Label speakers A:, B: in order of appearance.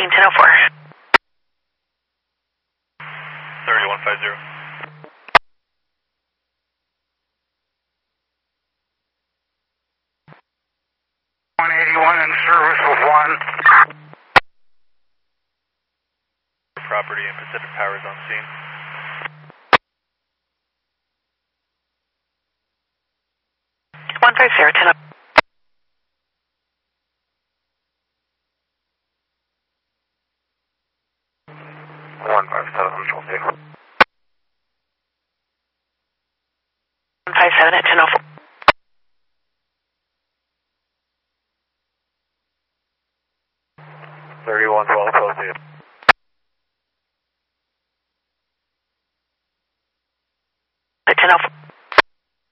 A: 1004.
B: 3150.
C: 181 in service with 1.
B: Property and Pacific Power is on scene.
A: One five zero 10.
C: 157 Control 2.
A: 157 at 1004.
C: 3112 Control 2.
A: At 1004.